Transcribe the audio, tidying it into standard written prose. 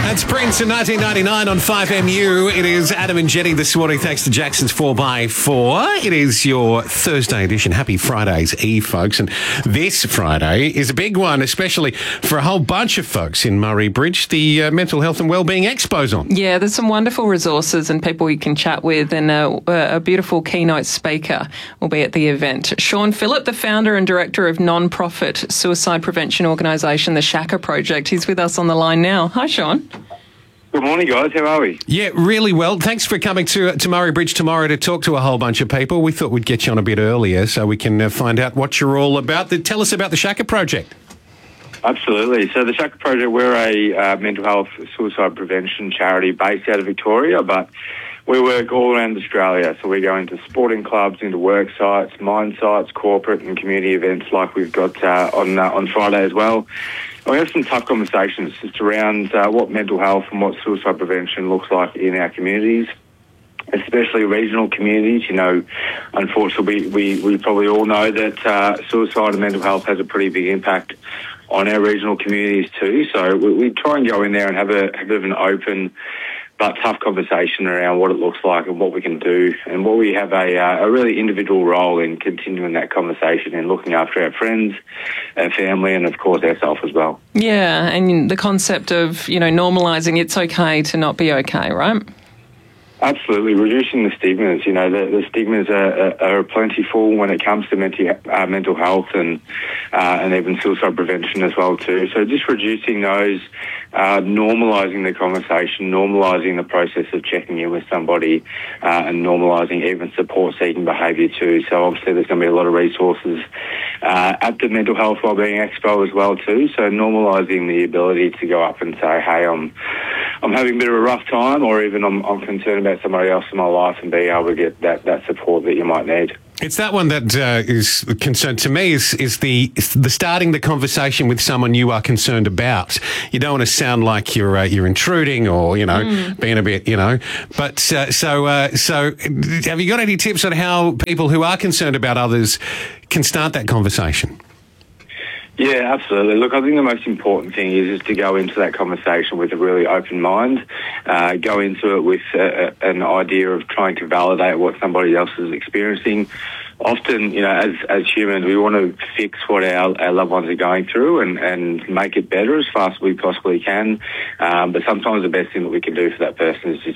That's Prince in 1999 on 5MU. It is Adam and Jenny this morning, thanks to Jackson's 4x4. It is your Thursday edition. Happy Friday's Eve, folks. And this Friday is a big one, especially for a whole bunch of folks in Murray Bridge. The Mental Health and Wellbeing Expo's on. Yeah, there's some wonderful resources and people you can chat with, and a beautiful keynote speaker will be at the event. Sean Phillip, the founder and director of non-profit suicide prevention organisation, the Shaka Project. He's with us on the line now. Hi, Sean. Good morning, guys. How are we? Yeah, really well. Thanks for coming to Murray Bridge tomorrow to talk to a whole bunch of people. We thought we'd get you on a bit earlier so we can find out what you're all about. Tell us about the Shaka Project. Absolutely. So the Shaka Project, we're a mental health suicide prevention charity based out of Victoria, but we work all around Australia. So we go into sporting clubs, into work sites, mine sites, corporate and community events like we've got on Friday as well. And we have some tough conversations just around what mental health and what suicide prevention looks like in our communities, especially regional communities. You know, unfortunately, we probably all know that suicide and mental health has a pretty big impact on our regional communities too. So we try and go in there and have a bit of an open but tough conversation around what it looks like and what we can do, and what we have a really individual role in continuing that conversation and looking after our friends, our family, and of course ourselves as well. Yeah, and the concept of, normalising it's okay to not be okay, right? Absolutely, reducing the stigmas. You know, the stigmas are plentiful when it comes to mental health and even suicide prevention as well too. So just reducing those, normalising the conversation, normalising the process of checking in with somebody, and normalising even support-seeking behaviour too. So obviously there's going to be a lot of resources at the Mental Health Wellbeing Expo as well too. So normalising the ability to go up and say, hey, I'm having a bit of a rough time, or even I'm concerned about somebody else in my life, and being able to get that support that you might need. It's that one that is concerned to me is the starting the conversation with someone you are concerned about. You don't want to sound like you're intruding or being a bit But so have you got any tips on how people who are concerned about others can start that conversation? Yeah, absolutely. Look, I think the most important thing is to go into that conversation with a really open mind, go into it with an idea of trying to validate what somebody else is experiencing. Often, as humans, we want to fix what our loved ones are going through and make it better as fast as we possibly can. But sometimes the best thing that we can do for that person is just